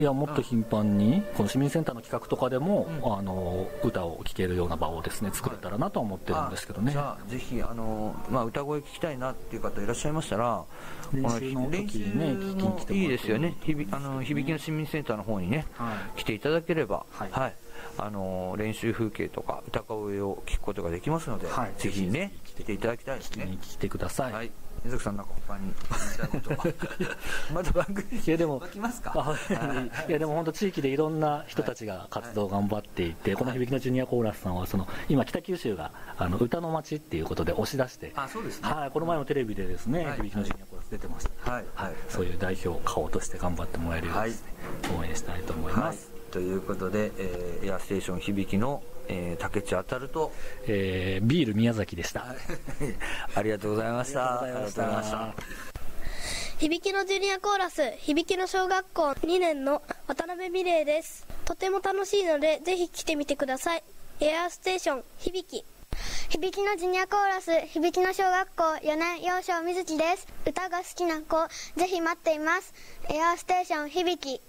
いや、もっと頻繁にこの市民センターの企画とかでも、歌を聴けるような場をですね作れたらなとは思ってるんですけどね。 じゃあぜひ歌声聞きたいなっていう方いらっしゃいましたら、 練習の時にね聞きに来てもらっていいですよね。響きの市民センターの方にね、来ていただければ、練習風景とか歌声を聞くことができますので、ぜひね来ていただきたいですね。 来てください。 水木さん、なんか他に言いたいことはまた番組に来ますか？ いやでも本当地域でいろんな人たちが活動を頑張っていて、この響きのジュニアコーラスさんは今北九州が歌の街っていうことで押し出して、 そうですね、 この前もテレビでですね、響きのジュニアコーラス出てました、そういう代表顔として頑張ってもらえるようにですね、応援したいと思います。 ということで、エアステーション響きの竹地あたると、 ビール宮崎でした。 ありがとうございました。 響きのジュニアコーラス響きの小学校2年の渡辺美玲です。とても楽しいのでぜひ来てみてください。エアーステーション響き。 響きのジュニアコーラス響きの小学校4年幼少みずきです。歌が好きな子ぜひ待っています。エアーステーション響き。